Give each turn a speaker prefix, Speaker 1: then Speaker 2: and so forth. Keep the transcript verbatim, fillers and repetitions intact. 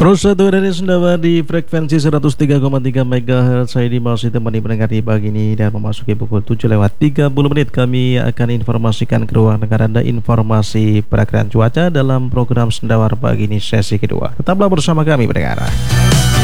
Speaker 1: Terus satu dari Sendawa di frekuensi seratus tiga koma tiga megahertz. Saya di masih temani pendengar di pagi ini dan memasuki pukul tujuh lewat tiga puluh menit. Kami akan informasikan ke ruang dengar Anda informasi perakiraan cuaca dalam program Sendawar pagi ini sesi kedua. Tetaplah bersama kami pendengar.